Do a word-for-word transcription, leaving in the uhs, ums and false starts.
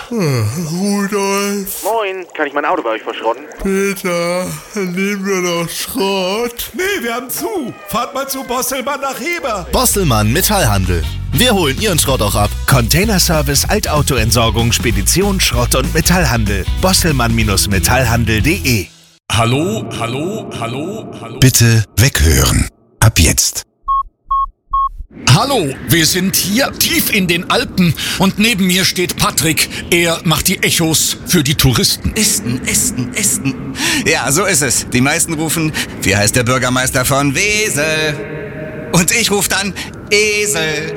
Rudolf, Moin, kann ich mein Auto bei euch verschrotten? Peter, nehmen wir noch Schrott? Nee, wir haben zu. Fahrt mal zu Bostelmann nach Heber. Bostelmann Metallhandel. Wir holen Ihren Schrott auch ab. Containerservice, Altautoentsorgung, Spedition, Schrott und Metallhandel. Bostelmann-Metallhandel punkt de. Hallo, hallo, hallo, hallo. Bitte weghören. Ab jetzt. Hallo, wir sind hier tief in den Alpen und neben mir steht Patrick. Er macht die Echos für die Touristen. Esten, Esten, Esten. Ja, so ist es. Die meisten rufen, wie heißt der Bürgermeister von Wesel? Und ich rufe dann Esel.